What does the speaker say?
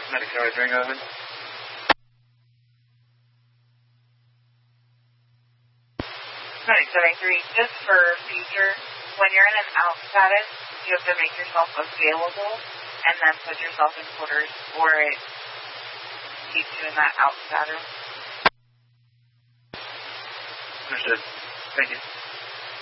Medic ring over. 973, just for future, when you're in an out status, you have to make yourself available and then put yourself in quarters, or it keeps you in that out status. Understood. Thank you.